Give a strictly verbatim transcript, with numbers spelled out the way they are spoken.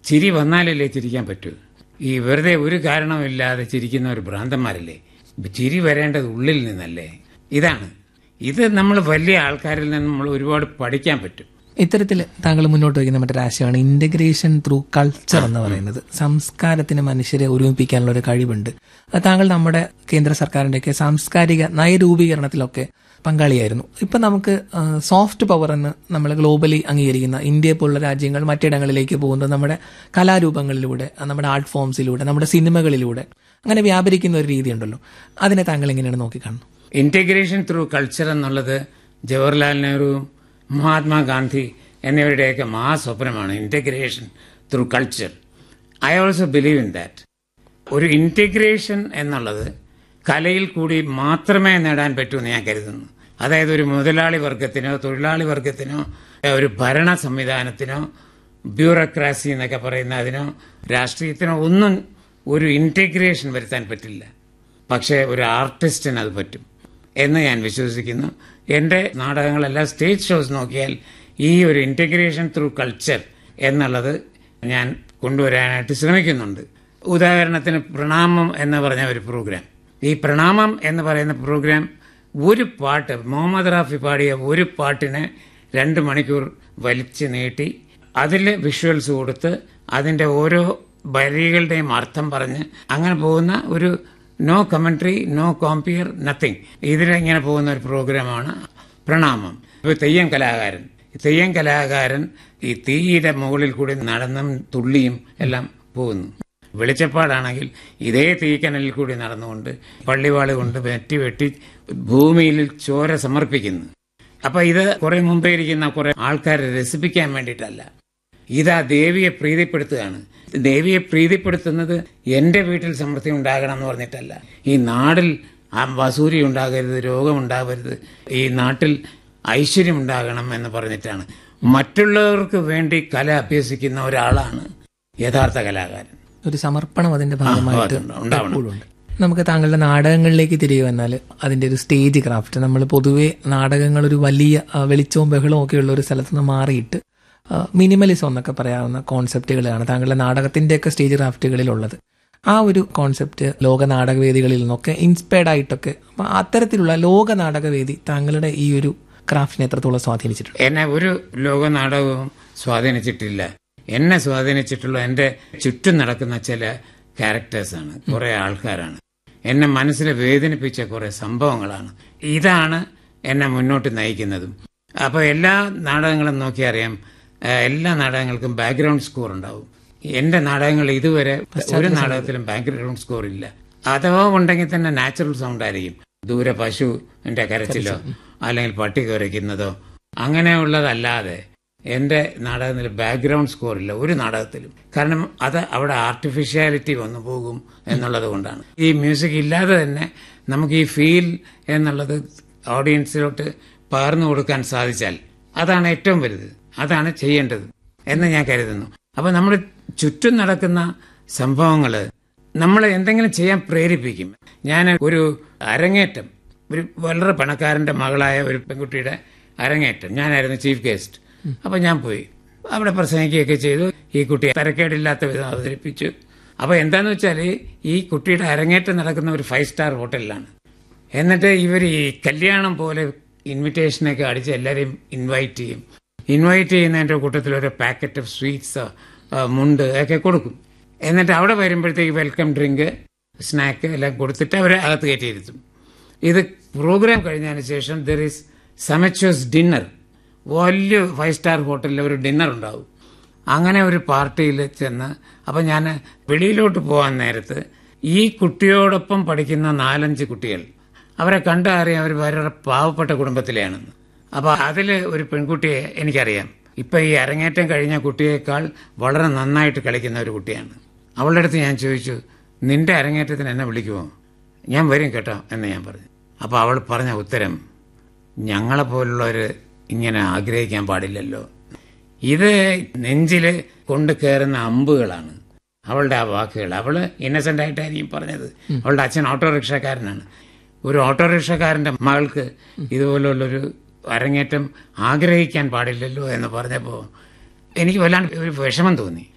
ചിരി വന്നാലല്ലേ ചിരിക്കാൻ പറ്റൂ. ഈ വെറുതെ ഒരു കാരണമില്ലാതെ ചിരിക്കുന്ന ഒരു ഭ്രാന്തന്മാരല്ലേ. ചിരി വരേണ്ടത് ഉള്ളിൽ നിന്നല്ലേ. ഇതാണ് ഇത്. നമ്മൾ വലിയ ആൾക്കാരിൽ നിന്ന് നമ്മൾ ഒരുപാട് പഠിക്കാൻ പറ്റും. ഇത്തരത്തിൽ താങ്കൾ മുന്നോട്ട് വയ്ക്കുന്ന മറ്റൊരാശയമാണ് ഇന്റഗ്രേഷൻ ത്രൂ കൾച്ചർ എന്ന് പറയുന്നത്. സംസ്കാരത്തിന് മനുഷ്യരെ ഒരുമിപ്പിക്കാനുള്ള ഒരു കഴിവുണ്ട്. താങ്കൾ നമ്മുടെ കേന്ദ്ര സർക്കാരിന്റെയൊക്കെ സാംസ്കാരിക നയരൂപീകരണത്തിലൊക്കെ പങ്കാളിയായിരുന്നു. ഇപ്പൊ നമുക്ക് സോഫ്റ്റ് പവർ എന്ന് നമ്മൾ ഗ്ലോബലി അംഗീകരിക്കുന്ന ഇന്ത്യയെ പോലുള്ള രാജ്യങ്ങൾ മറ്റിടങ്ങളിലേക്ക് പോകുന്നത് നമ്മുടെ കലാരൂപങ്ങളിലൂടെ, നമ്മുടെ ആർട്ട് ഫോംസിലൂടെ, നമ്മുടെ സിനിമകളിലൂടെ അങ്ങനെ വ്യാപരിക്കുന്ന ഒരു രീതി ഉണ്ടല്ലോ. അതിനെ താങ്കൾ എങ്ങനെയാണ് നോക്കിക്കാണുന്നത്? ഇന്റഗ്രേഷൻ ത്രൂ കൾച്ചർ എന്നുള്ളത് Jawaharlal Nehru, Mahatma Gandhi എന്നിവരുടെയൊക്കെ മഹാസ്വപ്നമാണ്. Integration through culture. I also believe in that. ഒരു ഇന്റഗ്രേഷൻ എന്നുള്ളത് കലയിൽ കൂടി മാത്രമേ നേടാൻ പറ്റൂ എന്ന് ഞാൻ കരുതുന്നു. അതായത് ഒരു മുതലാളി വർഗത്തിനോ തൊഴിലാളി വർഗത്തിനോ ഒരു ഭരണ സംവിധാനത്തിനോ ബ്യൂറോക്രാസി എന്നൊക്കെ പറയുന്ന അതിനോ രാഷ്ട്രീയത്തിനോ ഒന്നും ഒരു ഇന്റഗ്രേഷൻ വരുത്താൻ പറ്റില്ല. പക്ഷേ ഒരു ആർട്ടിസ്റ്റിന് അത് പറ്റും എന്ന് ഞാൻ വിശ്വസിക്കുന്നു. എൻ്റെ നാടകങ്ങളെല്ലാം സ്റ്റേജ് ഷോസ് നോക്കിയാൽ ഈ ഒരു ഇന്റഗ്രേഷൻ ത്രൂ കൾച്ചർ എന്നുള്ളത് ഞാൻ കൊണ്ടുവരാനായിട്ട് ശ്രമിക്കുന്നുണ്ട്. ഉദാഹരണത്തിന് പ്രണാമം എന്ന് പറഞ്ഞ ഒരു പ്രോഗ്രാം. ഈ പ്രണാമം എന്ന് പറയുന്ന പ്രോഗ്രാം ഒരു പാട്ട്, മുഹമ്മദ് റാഫി പാടിയ ഒരു പാട്ടിനെ രണ്ട് മണിക്കൂർ വലിച്ചു നീട്ടി അതിൽ വിഷ്വൽസ് കൊടുത്ത് അതിൻ്റെ ഓരോ വരികളുടെയും അർത്ഥം പറഞ്ഞ് അങ്ങനെ പോകുന്ന ഒരു നോ കമന്ററി, നോ കോമ്പിയർ, നത്തിങ്, ഇതിലിങ്ങനെ പോകുന്ന ഒരു പ്രോഗ്രാമാണ് പ്രണാമം. ഇപ്പോൾ തെയ്യം കലാകാരൻ തെയ്യം കലാകാരൻ ഈ തീയുടെ മുകളിൽ കൂടി നടന്നും തുള്ളിയും എല്ലാം പോകുന്നു. വെളിച്ചപ്പാടാണെങ്കിൽ ഇതേ തീക്കനലിൽ കൂടി നടന്നുകൊണ്ട് പള്ളിവാള് കൊണ്ട് വെട്ടി വെട്ടി ഭൂമിയിൽ ചോര സമർപ്പിക്കുന്നു. അപ്പൊ ഇത് കുറെ മുമ്പേ ഇരിക്കുന്ന കുറെ ആൾക്കാരെ രസിപ്പിക്കാൻ വേണ്ടിയിട്ടല്ല, ഇതാ ദേവിയെ പ്രീതിപ്പെടുത്തുകയാണ്. ദേവിയെ പ്രീതിപ്പെടുത്തുന്നത് എന്റെ വീട്ടിൽ സമൃദ്ധി ഉണ്ടാകണം എന്ന് പറഞ്ഞിട്ടല്ല, ഈ നാടിൽ വസൂരി ഉണ്ടാകരുത്, രോഗമുണ്ടാകരുത്, ഈ നാട്ടിൽ ഐശ്വര്യം ഉണ്ടാകണം എന്ന് പറഞ്ഞിട്ടാണ്. മറ്റുള്ളവർക്ക് വേണ്ടി കല അഭ്യസിക്കുന്ന ഒരാളാണ് യഥാർത്ഥ കലാകാരൻ. ഒരു സമർപ്പണം അതിന്റെ ഭാഗമായിട്ട് ഉണ്ടാവുന്നുണ്ട്. നമുക്ക് താങ്കളുടെ നാടകങ്ങളിലേക്ക് തിരികെ വന്നാൽ അതിന്റെ ഒരു സ്റ്റേജ് ക്രാഫ്റ്റ്, നമ്മൾ പൊതുവെ നാടകങ്ങൾ ഒരു വലിയ വെളിച്ചവും ബഹളവും ഒക്കെ ഉള്ള ഒരു സ്ഥലത്ത് നിന്ന് മാറിയിട്ട് മിനിമലിസം എന്നൊക്കെ പറയാവുന്ന കോൺസെപ്റ്റുകളാണ് താങ്കളുടെ നാടകത്തിന്റെയൊക്കെ സ്റ്റേജ് ക്രാഫ്റ്റുകളിലുള്ളത്. ആ ഒരു കോൺസെപ്റ്റ് ലോക നാടകവേദികളിൽ നിന്നൊക്കെ ഇൻസ്പയർഡ് ആയിട്ടൊക്കെ, അപ്പൊ അത്തരത്തിലുള്ള ലോക നാടകവേദി താങ്കളുടെ ഈ ഒരു ക്രാഫ്റ്റിനെ എത്രത്തോളം സ്വാധീനിച്ചിട്ടുണ്ട്? എന്നെ ഒരു ലോക നാടകവും സ്വാധീനിച്ചിട്ടില്ല. എന്നെ സ്വാധീനിച്ചിട്ടുള്ള എൻ്റെ ചുറ്റും നടക്കുന്ന ചില ക്യാരക്ടേഴ്സാണ്, കുറെ ആൾക്കാരാണ്, എന്നെ മനസ്സിൽ വേദനിപ്പിച്ച കുറെ സംഭവങ്ങളാണ്. ഇതാണ് എന്നെ മുന്നോട്ട് നയിക്കുന്നതും. അപ്പൊ എല്ലാ നാടകങ്ങളും നോക്കിയറിയാം, എല്ലാ നാടകങ്ങൾക്കും ബാക്ക്ഗ്രൗണ്ട് സ്കോർ ഉണ്ടാവും. എന്റെ നാടകങ്ങൾ ഇതുവരെ ഒരു നാടകത്തിലും ബാക്ക്ഗ്രൗണ്ട് സ്കോർ ഇല്ല. അഥവാ ഉണ്ടെങ്കിൽ തന്നെ നാച്ചുറൽ സൗണ്ട് ആയിരിക്കും. ദൂരെ പശുവിന്റെ കരച്ചിലോ അല്ലെങ്കിൽ പട്ടി കുരയ്ക്കുന്നതോ അങ്ങനെയുള്ളതല്ലാതെ എന്റെ നാടകത്തിൽ ബാക്ക്ഗ്രൗണ്ട് സ്കോർ ഇല്ല ഒരു നാടകത്തിലും. കാരണം അത് അവിടെ ആർട്ടിഫിഷ്യാലിറ്റി വന്നു പോകും എന്നുള്ളത് കൊണ്ടാണ്. ഈ മ്യൂസിക് ഇല്ലാതെ തന്നെ നമുക്ക് ഈ ഫീൽ എന്നുള്ളത് ഓഡിയൻസിലോട്ട് പകർന്നു കൊടുക്കാൻ സാധിച്ചാൽ അതാണ് ഏറ്റവും വലുത്, അതാണ് ചെയ്യേണ്ടത് എന്ന് ഞാൻ കരുതുന്നു. അപ്പൊ നമ്മൾ ചുറ്റും നടക്കുന്ന സംഭവങ്ങൾ നമ്മളെ എന്തെങ്കിലും ചെയ്യാൻ പ്രേരിപ്പിക്കും. ഞാൻ ഒരു അരങ്ങേറ്റം, ഒരു വളരെ പണക്കാരന്റെ മകളായ ഒരു പെൺകുട്ടിയുടെ അരങ്ങേറ്റം, ഞാനായിരുന്നു ചീഫ് ഗസ്റ്റ്. അപ്പൊ ഞാൻ പോയി അവിടെ പ്രസംഗിക്കുകയൊക്കെ ചെയ്തു. ഈ കുട്ടിയെ തരക്കേടില്ലാത്ത വിധം അവതരിപ്പിച്ചു. അപ്പൊ എന്താന്ന് വെച്ചാല് ഈ കുട്ടിയുടെ അരങ്ങേറ്റം നടക്കുന്ന ഒരു ഫൈവ് സ്റ്റാർ ഹോട്ടലിലാണ്. എന്നിട്ട് ഇവർ ഈ കല്യാണം പോലെ ഇൻവിറ്റേഷനൊക്കെ അടിച്ച് എല്ലാവരെയും ഇൻവൈറ്റ് ചെയ്യും. ഇൻവൈറ്റ് ചെയ്യുന്നതിന്റെ കൂട്ടത്തിൽ ഒരു പാക്കറ്റ് ഓഫ് സ്വീറ്റ്സ്, മുണ്ട് ഒക്കെ കൊടുക്കും. എന്നിട്ട് അവിടെ വരുമ്പോഴത്തേക്ക് വെൽക്കം ഡ്രിങ്ക്, സ്നാക്ക് എല്ലാം കൊടുത്തിട്ട് അവരെ അകത്ത് കയറ്റിയിരുത്തും. ഇത് പ്രോഗ്രാം കഴിഞ്ഞതിന് ശേഷം ദർ ഈസ് സമച്വസ് ഡിന്നർ. വലിയ ഫൈവ് സ്റ്റാർ ഹോട്ടലിൽ ഒരു ഡിന്നർ ഉണ്ടാവും. അങ്ങനെ ഒരു പാർട്ടിയിൽ ചെന്ന് അപ്പം ഞാൻ വെളിയിലോട്ട് പോകാൻ നേരത്ത് ഈ കുട്ടിയോടൊപ്പം പഠിക്കുന്ന നാലഞ്ച് കുട്ടികൾ, അവരെ കണ്ടറിയാം അവർ വളരെ പാവപ്പെട്ട കുടുംബത്തിലെയാണെന്ന്. അപ്പൊ അതിൽ ഒരു പെൺകുട്ടിയെ എനിക്കറിയാം. ഇപ്പൊ ഈ അരങ്ങേറ്റം കഴിഞ്ഞ കുട്ടിയേക്കാൾ വളരെ നന്നായിട്ട് കളിക്കുന്ന ഒരു കുട്ടിയാണ്. അവളുടെ അടുത്ത് ഞാൻ ചോദിച്ചു, നിന്റെ അരങ്ങേറ്റത്തിന് എന്നെ വിളിക്കുമോ? ഞാൻ വരും കേട്ടോ എന്ന് ഞാൻ പറഞ്ഞു. അപ്പൊ അവൾ പറഞ്ഞ ഉത്തരം, ഞങ്ങളെ പോലുള്ളവര് ഇങ്ങനെ ആഗ്രഹിക്കാൻ പാടില്ലല്ലോ. ഇത് നെഞ്ചില് കൊണ്ട് കയറുന്ന അമ്പുകളാണ് അവളുടെ ആ വാക്കുകൾ. അവള് ഇന്നസെന്റ് ആയിട്ടായിരിക്കും പറഞ്ഞത്. അവളുടെ അച്ഛൻ ഓട്ടോറിക്ഷക്കാരനാണ്. ഒരു ഓട്ടോറിക്ഷക്കാരന്റെ മകൾക്ക് ഇതുപോലുള്ളൊരു അരങ്ങേറ്റം ആഗ്രഹിക്കാൻ പാടില്ലല്ലോ എന്ന് പറഞ്ഞപ്പോൾ എനിക്ക് വല്ലാണ്ട് ഒരു വിഷമം തോന്നി.